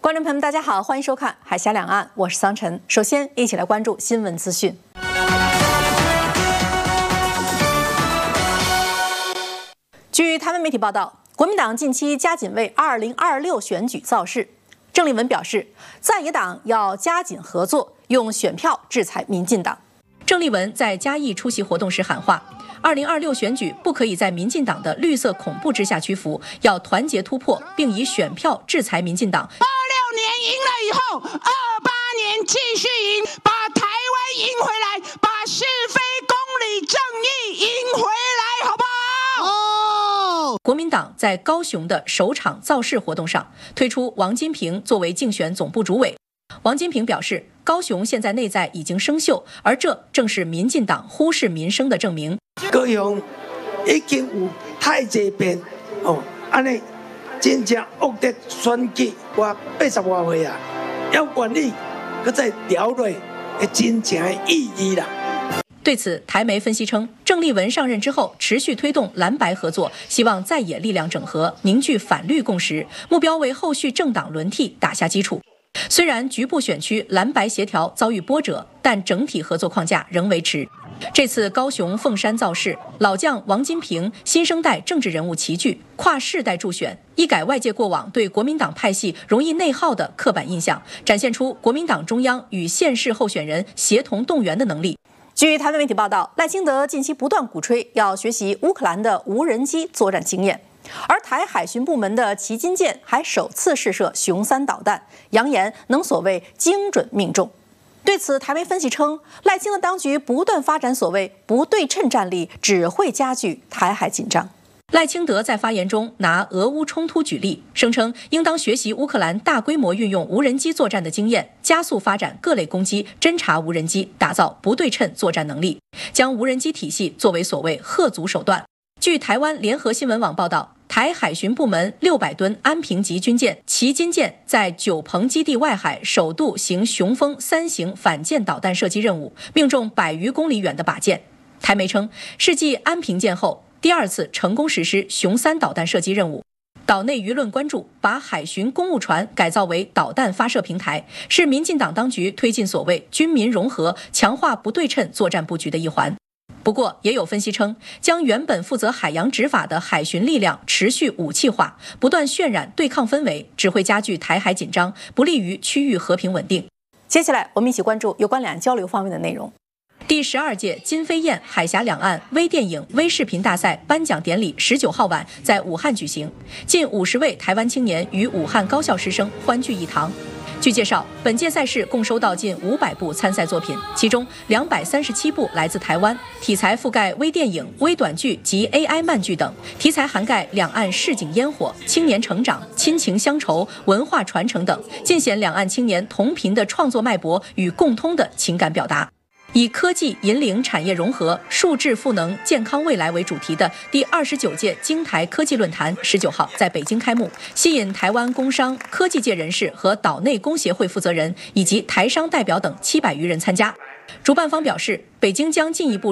观众朋友们，大家好，欢迎收看《海峡两岸》，我是桑晨。首先，一起来关注新闻资讯。据台湾媒体报道，国民党近期加紧为2026选举造势。郑丽文表示，在野党要加紧合作，用选票制裁民进党。郑丽文在嘉义出席活动时喊话：2026选举不可以在民进党的绿色恐怖之下屈服，要团结突破，并以选票制裁民进党。 26年赢了以后，28年继续赢，把台湾赢回来，把是非公理正义赢回来，好不好？ 国民党在高雄的首场造势活动上，推出王金平作为竞选总部主委。王金平表示，高雄现在内在已经生锈，而这正是民进党忽视民生的证明。 高雄已经有太济遍安尼真正恶劣选举，我80多岁啊，要管理，搁再聊落真正的意义啦。 对此，台媒分析称，郑丽文上任之后持续推动蓝白合作，希望在野力量整合，凝聚反绿共识，目标为后续政党轮替打下基础。虽然局部选区蓝白协调遭遇波折，但整体合作框架仍维持。这次高雄凤山造势，老将王金平、新生代政治人物齐聚，跨世代助选，一改外界过往对国民党派系容易内耗的刻板印象，展现出国民党中央与县市候选人协同动员的能力。据台湾媒体报道，赖清德近期不断鼓吹要学习乌克兰的无人机作战经验，而台海巡部门的旗津舰还首次试射雄3导弹，扬言能所谓精准命中。对此，台媒分析称，赖清德当局不断发展所谓不对称战力，只会加剧台海紧张。赖清德在发言中拿俄乌冲突举例，声称应当学习乌克兰大规模运用无人机作战的经验，加速发展各类攻击、侦察无人机，打造不对称作战能力，将无人机体系作为所谓吓阻手段。据台湾联合新闻网报道，台海巡部门600吨安平级军舰旗津舰在九鹏基地外海首度行雄风3型反舰导弹射击任务，命中100余公里远的靶舰。台媒称，是继安平舰后第2次成功实施雄3导弹射击任务。岛内舆论关注把海巡公务船改造为导弹发射平台，是民进党当局推进所谓军民融合、强化不对称作战布局的一环。不过，也有分析称，将原本负责海洋执法的海巡力量持续武器化，不断渲染对抗氛围，只会加剧台海紧张，不利于区域和平稳定。接下来，我们一起关注有关两岸交流方面的内容。第12届金飞燕海峡两岸微电影微视频大赛颁奖典礼19号晚在武汉举行，近50位台湾青年与武汉高校师生欢聚一堂。据介绍，本届赛事共收到近500部参赛作品，其中237部来自台湾，题材覆盖微电影、微短剧及 AI 漫剧等，题材涵盖两岸市井烟火、青年成长、亲情乡愁、文化传承等，尽显两岸青年同频的创作脉搏与共通的情感表达。以科技引领产业融合、数智赋能健康未来为主题的第29届京台科技论坛19号在北京开幕，吸引台湾工商、科技界人士和岛内工协会负责人以及台商代表等700余人参加。主办方表示，北京将进一步